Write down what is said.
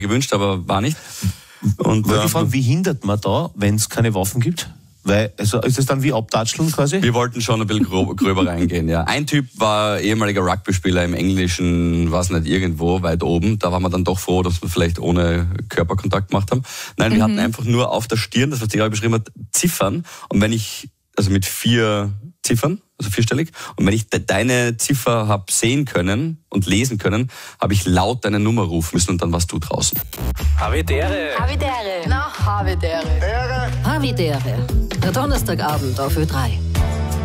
gewünscht, aber war nicht. Und Wollte ich fragen, wie hindert man da, wenn es keine Waffen gibt? Weil, also ist es dann wie Abtatscheln quasi? Wir wollten schon ein bisschen gröber reingehen, ja. Ein Typ war ehemaliger Rugby-Spieler im englischen, weiß nicht, irgendwo weit oben. Da waren wir dann doch froh, dass wir vielleicht ohne Körperkontakt gemacht haben. Nein, wir hatten einfach nur auf der Stirn, das was die gerade beschrieben hat, Ziffern. Und wenn ich, also mit 4 Ziffern, also 4-stellig, und wenn ich deine Ziffer habe sehen können und lesen können, habe ich laut deine Nummer rufen müssen und dann warst du draußen. Havidere. Havidere. Na, Havidere. Havidere. Der Donnerstagabend auf Ö3.